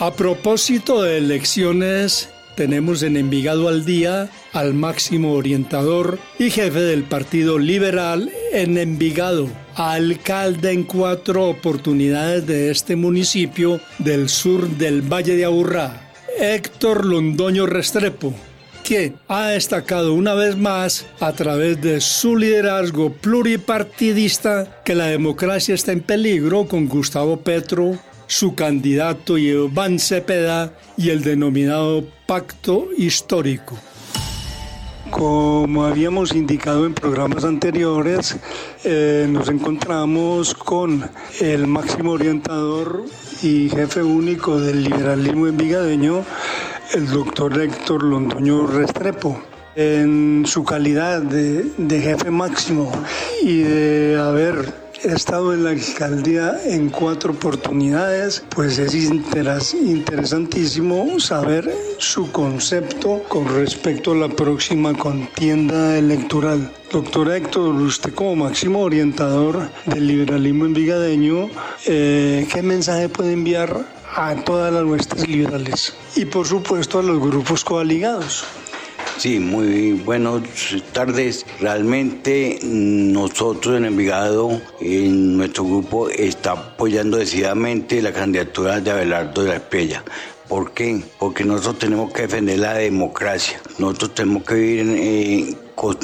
A propósito de elecciones, tenemos en Envigado al Día al máximo orientador y jefe del Partido Liberal en Envigado, alcalde en 4 oportunidades de este municipio del sur del Valle de Aburrá, Héctor Londoño Restrepo, que ha destacado una vez más a través de su liderazgo pluripartidista que la democracia está en peligro con Gustavo Petro, su candidato Iván Cepeda y el denominado Pacto Histórico. Como habíamos indicado en programas anteriores, nos encontramos con el máximo orientador y jefe único del liberalismo envigadeño, el doctor Héctor Londoño Restrepo. En su calidad de jefe máximo y de haber estado en la alcaldía en 4 oportunidades, pues es interesantísimo saber su concepto con respecto a la próxima contienda electoral. Doctor Héctor, usted como máximo orientador del liberalismo envigadeño, ¿qué mensaje puede enviar a todas las huestes liberales y por supuesto a los grupos coaligados? Sí, muy buenas tardes. Realmente nosotros en Envigado, en nuestro grupo, está apoyando decididamente la candidatura de Abelardo de la Espriella. ¿Por qué? Porque nosotros tenemos que defender la democracia. Nosotros tenemos que vivir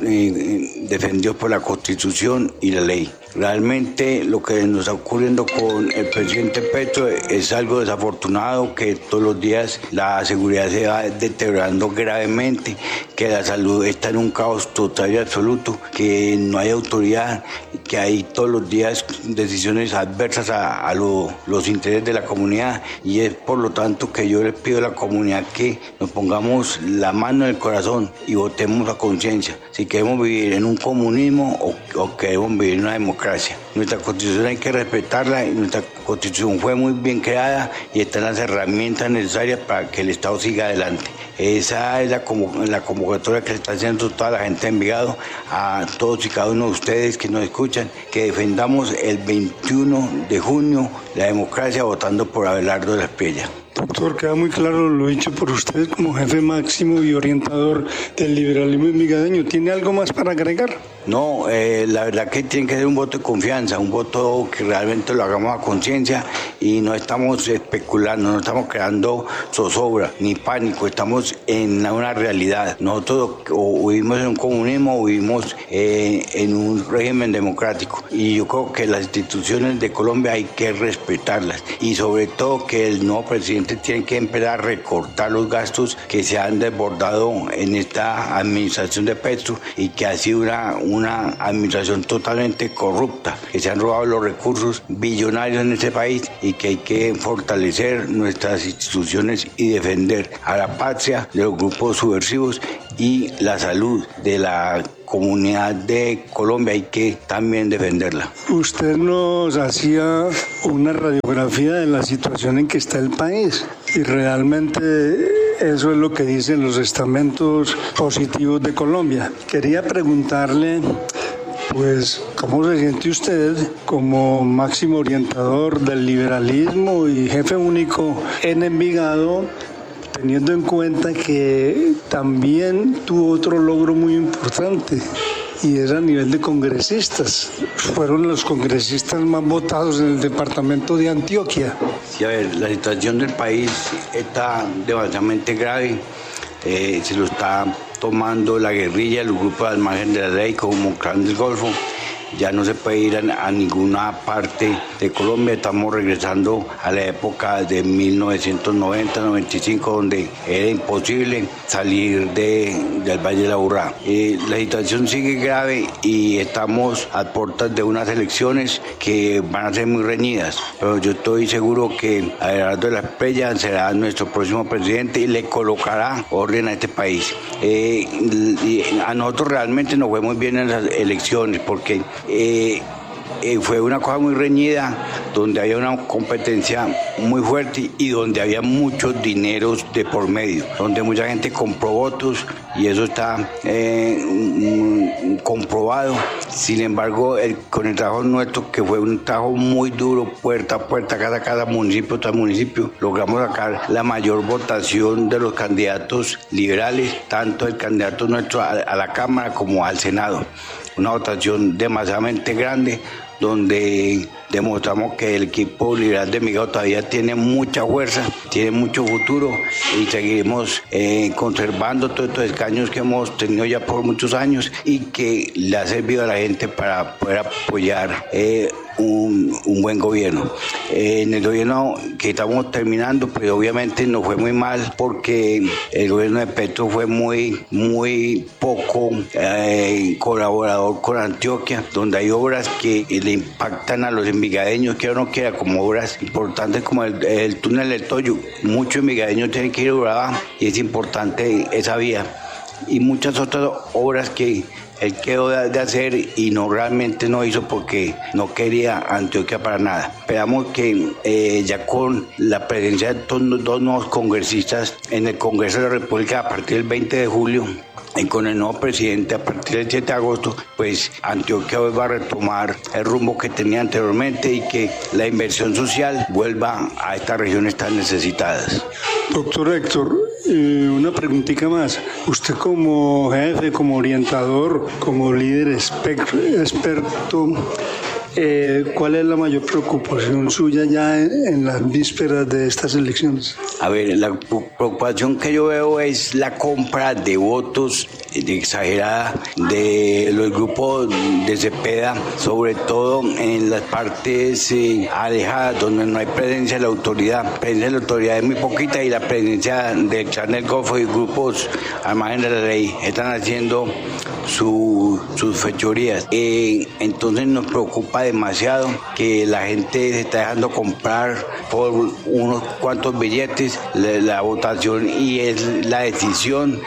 defendidos por la Constitución y la ley. Realmente lo que nos está ocurriendo con el presidente Petro es algo desafortunado, que todos los días la seguridad se va deteriorando gravemente, que la salud está en un caos total y absoluto, que no hay autoridad, que hay todos los días decisiones adversas a los intereses de la comunidad, y es por lo tanto que yo les pido a la comunidad que nos pongamos la mano en el corazón y votemos a conciencia si queremos vivir en un comunismo o queremos vivir en una democracia. Nuestra Constitución hay que respetarla y nuestra Constitución fue muy bien creada y están las herramientas necesarias para que el Estado siga adelante. Esa es la convocatoria que se está haciendo toda la gente de Envigado, a todos y cada uno de ustedes que nos escuchan, que defendamos el 21 de junio la democracia votando por Abelardo de la Espriella. Doctor, queda muy claro lo dicho por usted como jefe máximo y orientador del liberalismo envigadeño. ¿Tiene algo más para agregar? No, la verdad que tiene que ser un voto de confianza, un voto que realmente lo hagamos a conciencia y no estamos especulando, no estamos creando zozobra ni pánico, estamos en una realidad. Nosotros o vivimos en un comunismo o vivimos en un régimen democrático, y yo creo que las instituciones de Colombia hay que respetarlas, y sobre todo que el nuevo presidente tiene que empezar a recortar los gastos que se han desbordado en esta administración de Petro y que ha sido una administración totalmente corrupta, que se han robado los recursos billonarios en este país, y que hay que fortalecer nuestras instituciones y defender a la patria de los grupos subversivos y la salud de la comunidad de Colombia, hay que también defenderla. Usted nos hacía una radiografía de la situación en que está el país y realmente eso es lo que dicen los estamentos positivos de Colombia. Quería preguntarle, pues, ¿cómo se siente usted como máximo orientador del liberalismo y jefe único en Envigado, teniendo en cuenta que también tuvo otro logro muy importante, y es a nivel de congresistas? Fueron los congresistas más votados en el departamento de Antioquia. Sí, a ver, la situación del país está demasiadamente grave. Se lo está tomando la guerrilla, los grupos al margen de la ley, como Clan del Golfo. Ya no se puede ir a ninguna parte de Colombia. Estamos regresando a la época de 1990-95, donde era imposible salir del Valle de Aburrá. La situación sigue grave y estamos a puertas de unas elecciones que van a ser muy reñidas, pero yo estoy seguro que Abelardo de la Espriella será nuestro próximo presidente y le colocará orden a este país. A nosotros realmente nos fue muy bien en las elecciones, porque fue una cosa muy reñida, donde había una competencia muy fuerte y donde había muchos dineros de por medio, donde mucha gente compró votos y eso está comprobado. Sin embargo, con el trabajo nuestro, que fue un trabajo muy duro, puerta a puerta, casa a casa, municipio tras municipio, logramos sacar la mayor votación de los candidatos liberales, tanto el candidato nuestro a la Cámara como al Senado. Una votación demasiadamente grande, donde demostramos que el equipo liberal de Envigado todavía tiene mucha fuerza, tiene mucho futuro y seguiremos conservando todos estos escaños que hemos tenido ya por muchos años y que le ha servido a la gente para poder apoyar un buen gobierno. En el gobierno que estamos terminando, pues obviamente nos fue muy mal porque el gobierno de Petro fue muy poco colaborador con Antioquia, donde hay obras que le impactan a los envigadeños, que no quiera, como obras importantes como el túnel del Toyo. Muchos envigadeños tienen que ir a Urabá y es importante esa vía. Y muchas otras obras que él quedó de hacer y realmente no hizo porque no quería Antioquia para nada. Esperamos que ya con la presencia de dos nuevos congresistas en el Congreso de la República a partir del 20 de julio, y con el nuevo presidente a partir del 7 de agosto, pues Antioquia hoy va a retomar el rumbo que tenía anteriormente y que la inversión social vuelva a estas regiones tan necesitadas. Doctor Héctor, una preguntita más. Usted como jefe, como orientador, como líder experto, ¿cuál es la mayor preocupación suya ya en las vísperas de estas elecciones? A ver, la preocupación que yo veo es la compra de votos exagerada de los grupos de Cepeda, sobre todo en las partes alejadas donde no hay presencia de la autoridad. La presencia de la autoridad es muy poquita y la presencia del Clan del Golfo y grupos al margen de la ley están haciendo sus fechorías. Entonces nos preocupa demasiado que la gente se está dejando comprar por unos cuantos billetes la votación y es la decisión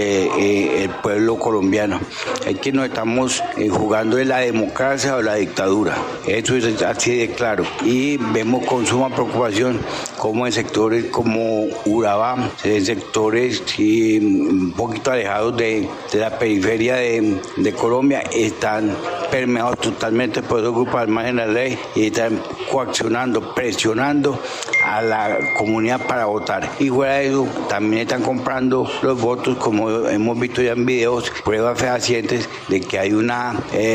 del pueblo colombiano. Es que nos estamos jugando en la democracia o la dictadura. Eso es así de claro. Y vemos con suma preocupación cómo en sectores como Urabá, en sectores un poquito alejados de la periferia de Colombia, están permeados totalmente por esos grupos al margen de la ley y están coaccionando, presionando a la comunidad para votar. Y fuera de eso, también están comprando los votos, como hemos visto ya en videos, pruebas fehacientes de que hay una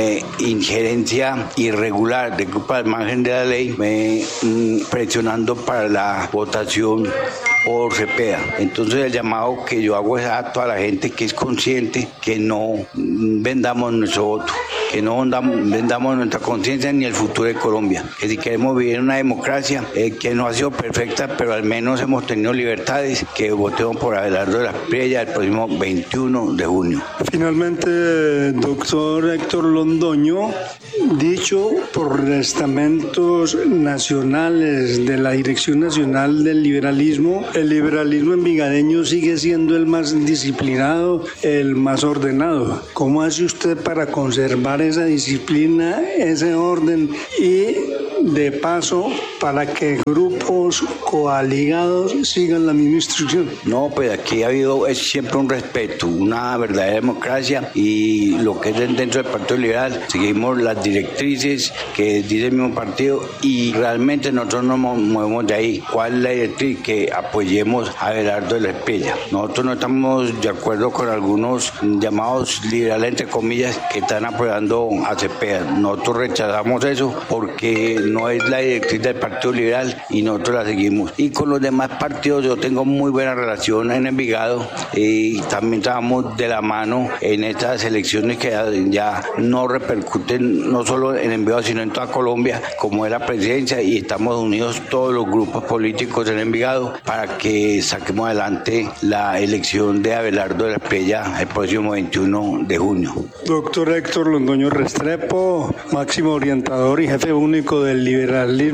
injerencia irregular de grupos al margen de la ley presionando para la votación por Cepeda. Entonces el llamado que yo hago es a toda la gente que es consciente que no vendamos nuestro voto, que no vendamos nuestra conciencia ni el futuro de Colombia, que si queremos vivir en una democracia que no ha sido perfecta, pero al menos hemos tenido libertades, que votemos por Abelardo de la Espriella el próximo 21 de junio. Finalmente, doctor Héctor Londoño, dicho por estamentos nacionales de la Dirección Nacional del Liberalismo, el liberalismo envigadeño sigue siendo el más disciplinado, el más ordenado. ¿Cómo hace usted para conservar esa disciplina, ese orden y de paso para que grupos coaligados sigan la misma instrucción? No, pues aquí ha habido siempre un respeto, una verdadera democracia y lo que es dentro del Partido Liberal, seguimos las directrices que dice el mismo partido y realmente nosotros no nos movemos de ahí. ¿Cuál es la directriz? Que apoyemos a Abelardo de la Espriella. Nosotros no estamos de acuerdo con algunos llamados liberales, entre comillas, que están apoyando a Cepeda. Nosotros rechazamos eso porque no es la directriz del Partido Liberal y nosotros la seguimos. Y con los demás partidos yo tengo muy buena relación en Envigado y también trabajamos de la mano en estas elecciones que ya no repercuten no solo en Envigado sino en toda Colombia, como es la presidencia, y estamos unidos todos los grupos políticos en Envigado para que saquemos adelante la elección de Abelardo de la Espriella el próximo 21 de junio. Doctor Héctor Londoño Restrepo, máximo orientador y jefe único del liberalismo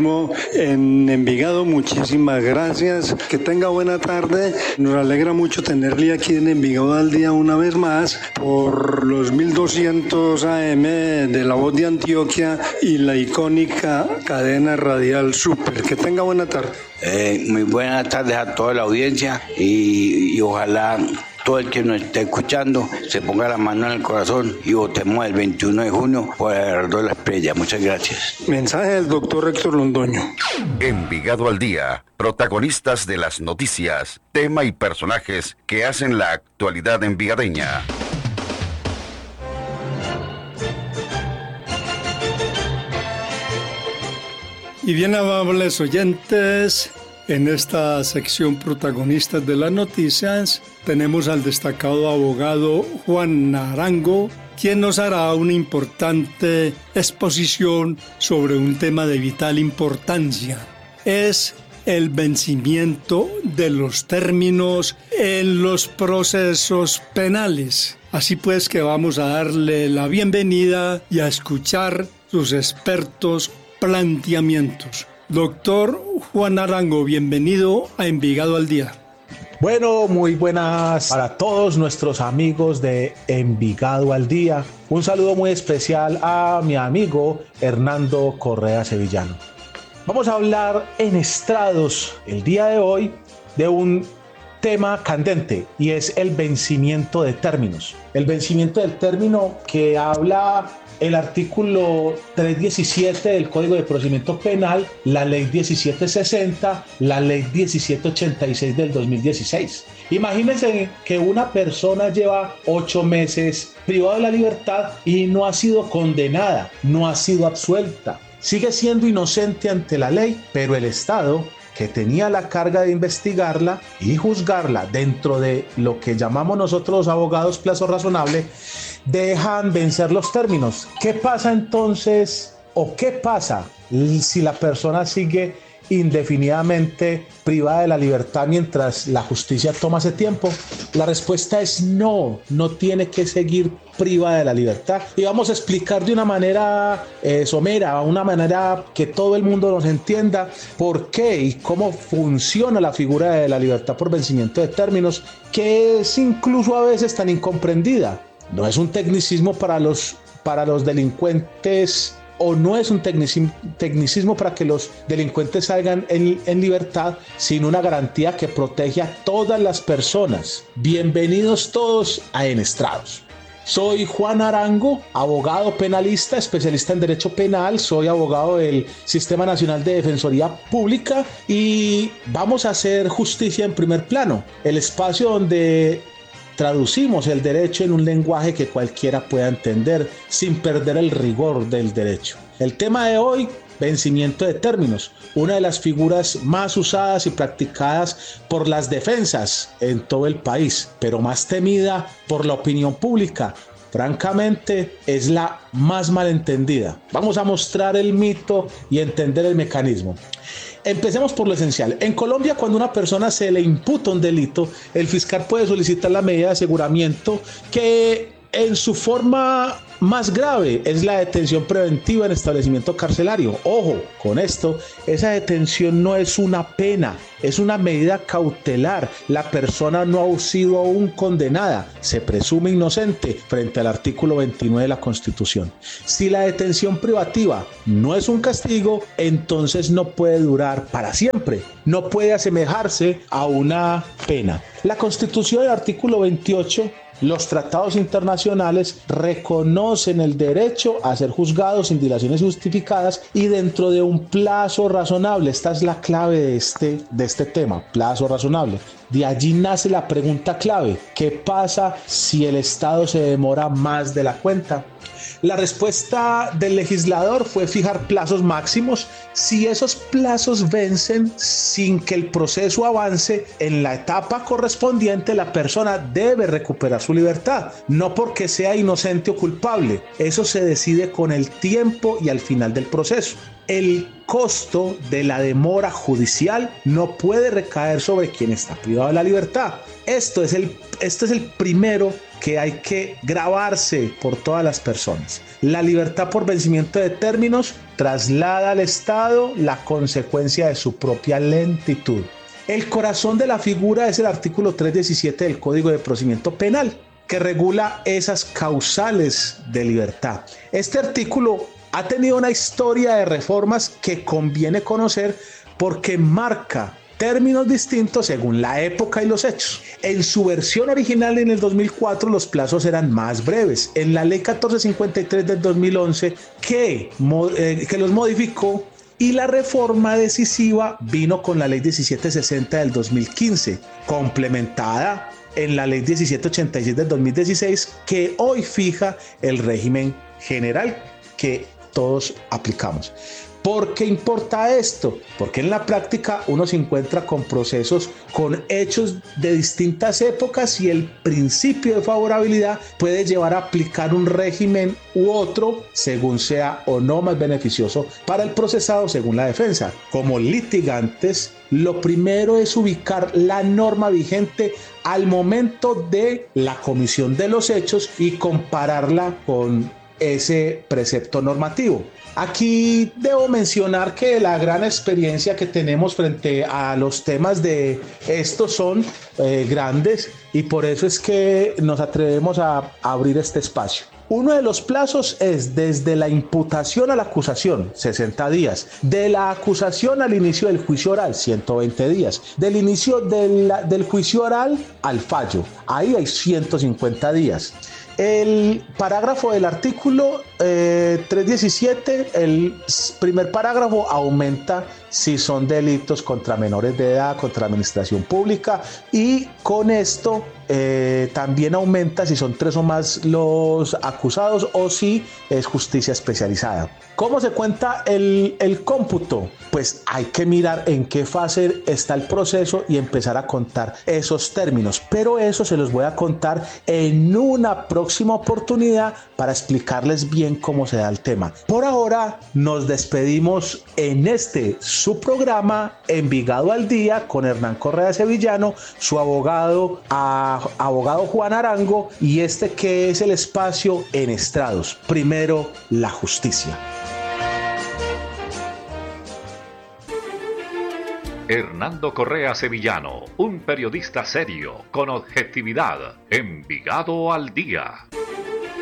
en Envigado. Muchísimas gracias. Que tenga buena tarde. Nos alegra mucho tenerle aquí en Envigado al Día una vez más por los 1200 AM de La Voz de Antioquia y la icónica cadena radial Super. Que tenga buena tarde. Muy buenas tardes a toda la audiencia y ojalá todo el que nos esté escuchando se ponga la mano en el corazón y votemos el 21 de junio por Everardo de la Espriella. Muchas gracias. Mensaje del doctor Héctor Londoño. Envigado al Día. Protagonistas de las noticias, tema y personajes que hacen la actualidad envigadeña. Y bien, amables oyentes, en esta sección protagonistas de las noticias tenemos al destacado abogado Juan Arango, quien nos hará una importante exposición sobre un tema de vital importancia. Es el vencimiento de los términos en los procesos penales. Así pues que vamos a darle la bienvenida y a escuchar sus expertos planteamientos. Doctor Juan Arango, bienvenido a Envigado al Día. Bueno, muy buenas para todos nuestros amigos de Envigado al Día. Un saludo muy especial a mi amigo Hernando Correa Sevillano. Vamos a hablar en estrados el día de hoy de un tema candente y es el vencimiento de términos. El vencimiento del término que habla el artículo 317 del Código de Procedimiento Penal, la ley 1760, la ley 1786 del 2016. Imagínense que una persona lleva 8 meses privada de la libertad y no ha sido condenada, no ha sido absuelta. Sigue siendo inocente ante la ley, pero el Estado, que tenía la carga de investigarla y juzgarla dentro de lo que llamamos nosotros los abogados plazo razonable, dejan vencer los términos. ¿Qué pasa entonces o qué pasa si la persona sigue indefinidamente privada de la libertad mientras la justicia toma ese tiempo? La respuesta es no, no tiene que seguir privada de la libertad. Y vamos a explicar de una manera somera, una manera que todo el mundo nos entienda por qué y cómo funciona la figura de la libertad por vencimiento de términos, que es incluso a veces tan incomprendida. No es un tecnicismo para los delincuentes, o no es un tecnicismo para que los delincuentes salgan en libertad, sino una garantía que protege a todas las personas. Bienvenidos todos a En Estrados. Soy Juan Arango, abogado penalista, especialista en derecho penal, soy abogado del Sistema Nacional de Defensoría Pública y vamos a hacer justicia en primer plano, el espacio donde traducimos el derecho en un lenguaje que cualquiera pueda entender sin perder el rigor del derecho. El tema de hoy, vencimiento de términos, una de las figuras más usadas y practicadas por las defensas en todo el país, pero más temida por la opinión pública. Francamente, es la más malentendida. Vamos a mostrar el mito y entender el mecanismo. Empecemos por lo esencial. En Colombia, cuando a una persona se le imputa un delito, el fiscal puede solicitar la medida de aseguramiento que en su forma más grave es la detención preventiva en establecimiento carcelario. Ojo, con esto, esa detención no es una pena, es una medida cautelar. La persona no ha sido aún condenada, se presume inocente frente al artículo 29 de la Constitución. Si la detención privativa no es un castigo, entonces no puede durar para siempre, no puede asemejarse a una pena. La Constitución del artículo 28, los tratados internacionales reconocen el derecho a ser juzgados sin dilaciones justificadas y dentro de un plazo razonable. Esta es la clave de este tema, plazo razonable. De allí nace la pregunta clave: ¿qué pasa si el Estado se demora más de la cuenta? La respuesta del legislador fue fijar plazos máximos. Si esos plazos vencen sin que el proceso avance en la etapa correspondiente, la persona debe recuperar su libertad, no porque sea inocente o culpable. Eso se decide con el tiempo y al final del proceso. El costo de la demora judicial no puede recaer sobre quien está privado de la libertad. Esto es el primero que hay que grabarse por todas las personas. La libertad por vencimiento de términos traslada al Estado la consecuencia de su propia lentitud. El corazón de la figura es el artículo 317 del Código de Procedimiento Penal, que regula esas causales de libertad. Este artículo ha tenido una historia de reformas que conviene conocer porque marca términos distintos según la época y los hechos. En su versión original en el 2004 los plazos eran más breves. En la ley 1453 del 2011 que los modificó, y la reforma decisiva vino con la ley 1760 del 2015, complementada en la ley 1786 del 2016, que hoy fija el régimen general que todos aplicamos. ¿Por qué importa esto? Porque en la práctica uno se encuentra con procesos, con hechos de distintas épocas y el principio de favorabilidad puede llevar a aplicar un régimen u otro según sea o no más beneficioso para el procesado según la defensa. Como litigantes, lo primero es ubicar la norma vigente al momento de la comisión de los hechos y compararla con ese precepto normativo. Aquí debo mencionar que la gran experiencia que tenemos frente a los temas de estos son grandes y por eso es que nos atrevemos a abrir este espacio. Uno de los plazos es desde la imputación a la acusación, 60 días, de la acusación al inicio del juicio oral, 120 días, del inicio del juicio oral al fallo, ahí hay 150 días. El parágrafo del artículo 317, el primer parágrafo aumenta si son delitos contra menores de edad, contra administración pública, y con esto también aumenta si son 3 o más los acusados o si es justicia especializada. ¿Cómo se cuenta el cómputo? Pues hay que mirar en qué fase está el proceso y empezar a contar esos términos, pero eso se los voy a contar en una próxima oportunidad para explicarles bien cómo se da el tema. Por ahora nos despedimos en su programa Envigado al Día con Hernán Correa Sevillano, su abogado Juan Arango, y que es el espacio en estrados. Primero, la justicia. Hernando Correa Sevillano, un periodista serio, con objetividad. Envigado al Día.